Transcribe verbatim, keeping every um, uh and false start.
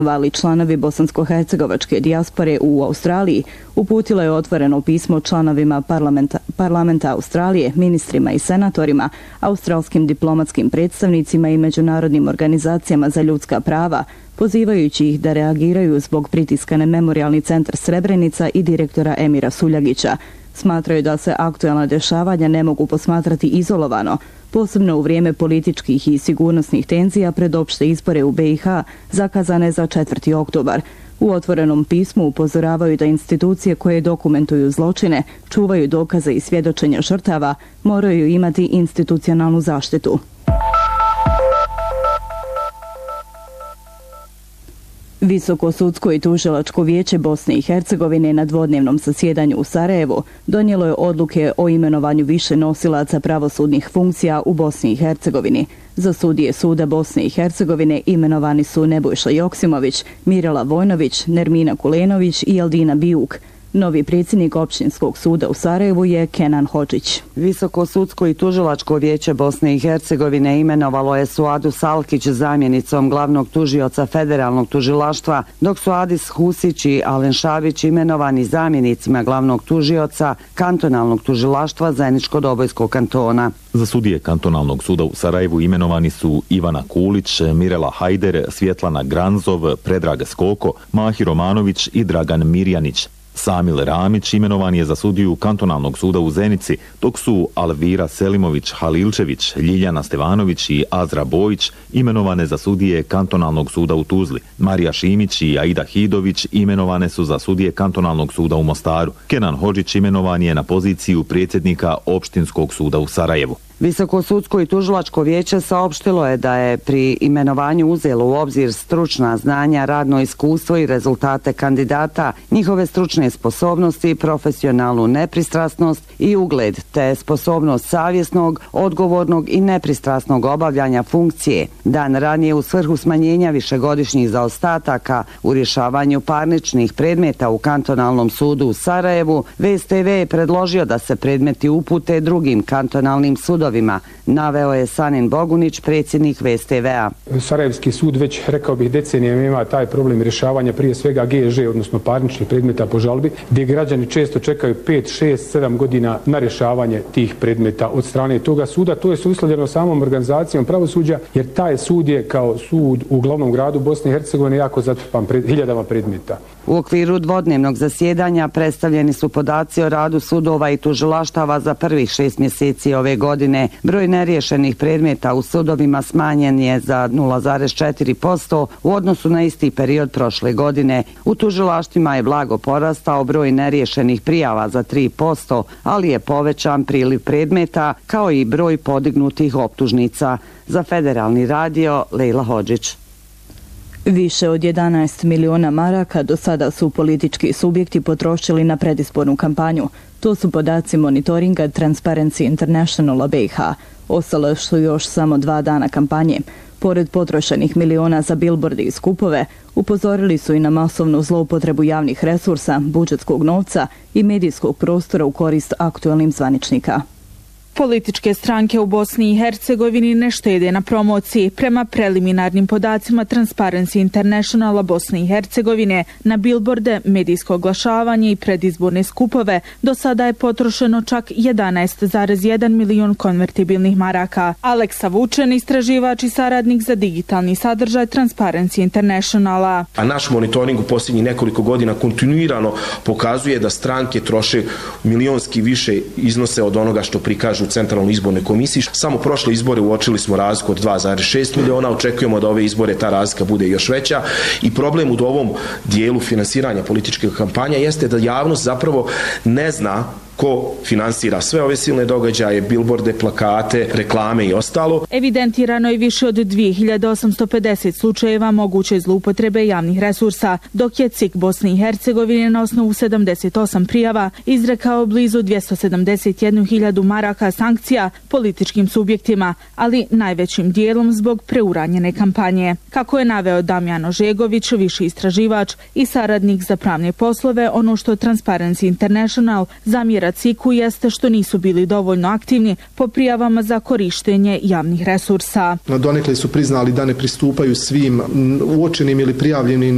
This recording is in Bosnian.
Vali članovi bosansko-hercegovačke dijaspore u Australiji uputilo je otvoreno pismo članovima parlamenta, parlamenta Australije, ministrima i senatorima, australskim diplomatskim predstavnicima i međunarodnim organizacijama za ljudska prava, pozivajući ih da reagiraju zbog pritiska na Memorijalni centar Srebrenica i direktora Emira Suljagića. Smatraju da se aktualna dešavanja ne mogu posmatrati izolovano, posebno u vrijeme političkih i sigurnosnih tenzija pred opšte izbore u be i ha zakazane za četvrti oktobar. U otvorenom pismu upozoravaju da institucije koje dokumentuju zločine, čuvaju dokaze i svjedočenja žrtava, moraju imati institucionalnu zaštitu. Visoko sudsko i tužilačko vijeće Bosne i Hercegovine na dvodnevnom zasjedanju u Sarajevu donijelo je odluke o imenovanju više nosilaca pravosudnih funkcija u Bosni i Hercegovini. Za sudije Suda Bosne i Hercegovine imenovani su Nebojša Joksimović, Mirela Vojnović, Nermina Kulenović i Eldina Bijuk. Novi predsjednik općinskog suda u Sarajevu je Kenan Hodžić. Visoko sudsko i tužilačko vijeće Bosne i Hercegovine imenovalo je Suadu Salkić zamjenicom glavnog tužioca federalnog tužilaštva, dok su Adis Husić i Alen Šabić imenovani zamjenicima glavnog tužioca kantonalnog tužilaštva Zeničko-Dobojskog kantona. Za sudije kantonalnog suda u Sarajevu imenovani su Ivana Kulić, Mirela Hajder, Svjetlana Granzov, Predrag Skoko, Mahi Romanović i Dragan Mirjanić. Samil Ramić imenovan je za sudiju kantonalnog suda u Zenici, dok su Alvira Selimović Halilčević, Ljiljana Stevanović i Azra Bojić imenovane za sudije kantonalnog suda u Tuzli. Marija Šimić i Aida Hidović imenovane su za sudije kantonalnog suda u Mostaru. Kenan Hodžić imenovan je na poziciju predsjednika opštinskog suda u Sarajevu. Visoko sudsko i tužilačko vijeće saopštilo je da je pri imenovanju uzelo u obzir stručna znanja, radno iskustvo i rezultate kandidata, njihove stručne sposobnosti, profesionalnu nepristrasnost i ugled, te sposobnost savjesnog, odgovornog i nepristrasnog obavljanja funkcije. Dan ranije u svrhu smanjenja višegodišnjih zaostataka u rješavanju parničnih predmeta u kantonalnom sudu u Sarajevu, ve es te ve je predložio da se predmeti upute drugim kantonalnim sudovima. Naveo je Sanin Bogunić, predsjednik ve es te ve a. Sarajevski sud već, rekao bih, decenijama ima taj problem rješavanja prije svega ge je že, odnosno parničnih predmeta po žalbi, gdje građani često čekaju pet, šest, sedam godina na rješavanje tih predmeta od strane toga suda. To je uslovljeno samom organizacijom pravosuđa, jer taj sud je kao sud u glavnom gradu Bosne i Hercegovine jako zatrpan pred, hiljadama predmeta. U okviru dvodnevnog zasjedanja predstavljeni su podaci o radu sudova i tužilaštava za prvih šest mjeseci ove godine. Broj neriješenih predmeta u sudovima smanjen je za nula zarez četiri posto u odnosu na isti period prošle godine. U tužilaštvima je blago porastao broj neriješenih prijava za tri posto, ali je povećan priliv predmeta kao i broj podignutih optužnica. Za Federalni radio, Lejla Hodžić. Više od jedanaest miliona maraka do sada su politički subjekti potrošili na predizbornu kampanju. To su podaci monitoringa Transparency Internationala be i ha. Ostale su još samo dva dana kampanje. Pored potrošenih miliona za bilborde i skupove, upozorili su i na masovnu zloupotrebu javnih resursa, budžetskog novca i medijskog prostora u korist aktualnim zvaničnika. Političke stranke u Bosni i Hercegovini ne štede na promociji. Prema preliminarnim podacima Transparency Internationala Bosne i Hercegovine na bilborde, medijsko oglašavanje i predizborne skupove do sada je potrošeno čak jedanaest zarez jedan milion konvertibilnih maraka. Aleksa Vučen, istraživač i saradnik za digitalni sadržaj Transparency Internationala. A naš monitoring u posljednjih nekoliko godina kontinuirano pokazuje da stranke troše milionski više iznose od onoga što prikažu u Centralnoj izbornoj komisiji. Samo prošle izbore uočili smo razliku od dva zarez šest miliona, očekujemo da ove izbore ta razlika bude još veća i problem u ovom dijelu finansiranja političke kampanja jeste da javnost zapravo ne zna ko finansira sve ove silne događaje, bilborde, plakate, reklame i ostalo. Evidentirano je više od dvije hiljade osamsto pedeset slučajeva moguće zloupotrebe javnih resursa, dok je C I K Bosne i Hercegovine na osnovu sedamdeset osam prijava izrekao blizu dvjesto sedamdeset jednu hiljadu maraka sankcija političkim subjektima, ali najvećim dijelom zbog preuranjene kampanje. Kako je naveo Damjan Ožegović, viši istraživač i saradnik za pravne poslove, ono što Transparency International zamjera C I K-u jeste što nisu bili dovoljno aktivni po prijavama za korištenje javnih resursa. Donekle su priznali da ne pristupaju svim uočenim ili prijavljenim